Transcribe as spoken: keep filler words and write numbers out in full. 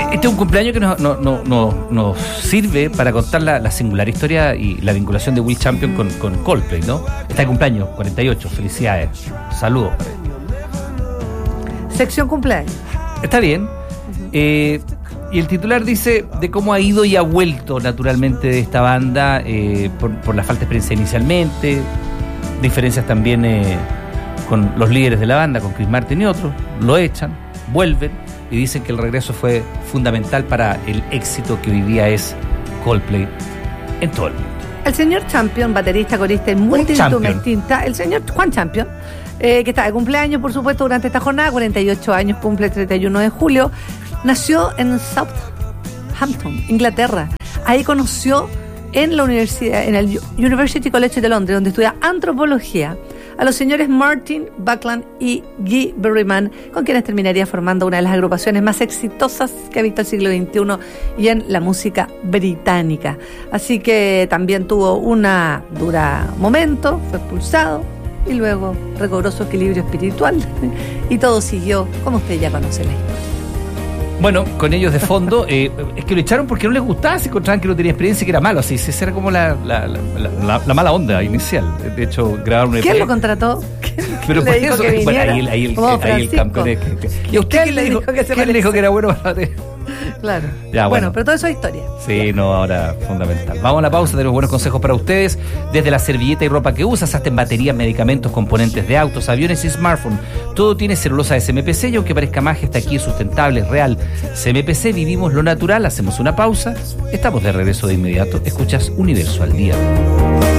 Este es un cumpleaños que nos, no, no, no, nos sirve para contar la, la singular historia y la vinculación de Will Champion con, con Coldplay, ¿no? Está de cumpleaños, cuarenta y ocho, felicidades. Saludos. Sección cumpleaños. Está bien. Uh-huh. Eh, y el titular dice de cómo ha ido y ha vuelto naturalmente de esta banda eh, por, por la falta de experiencia inicialmente, diferencias también eh, con los líderes de la banda, con Chris Martin y otros, lo echan, vuelven y dicen que el regreso fue fundamental para el éxito que hoy día es Coldplay en todo el mundo. El señor Champion, baterista, corista y multiinstrumentista, el señor Juan Champion, eh, que está de cumpleaños, por supuesto, durante esta jornada, cuarenta y ocho años, cumple el treinta y uno de julio, nació en Southampton, Inglaterra. Ahí conoció en la universidad, en el University College de Londres, donde estudia antropología, a los señores Martin Buckland y Guy Berryman, con quienes terminaría formando una de las agrupaciones más exitosas que ha visto el siglo veintiuno y en la música británica. Así que también tuvo un dura momento, fue expulsado y luego recobró su equilibrio espiritual y todo siguió como usted ya conoce la historia. Bueno, con ellos de fondo, eh, es que lo echaron porque no les gustaba, se encontraban que no tenía experiencia y que era malo, así, esa era como la, la, la, la, la mala onda inicial. De hecho, grabaron un E P. ¿Quién lo contrató? ¿Quién Pero le dijo eso, que bueno, viniera? ahí, ahí el, Como ahí el campeón es que, ¿y a usted quién le dijo que, ¿quién le dijo que era bueno para ti? Claro. Ya, bueno. bueno, pero todo eso es historia. Sí, no, ahora fundamental. Vamos a la pausa, tenemos buenos consejos para ustedes. Desde la servilleta y ropa que usas hasta en baterías, medicamentos, componentes de autos, aviones y smartphones. Todo tiene celulosa de C M P C y aunque parezca magia, está aquí, es sustentable, es real. C M P C, vivimos lo natural. Hacemos una pausa. Estamos de regreso de inmediato. Escuchas Universo al Día.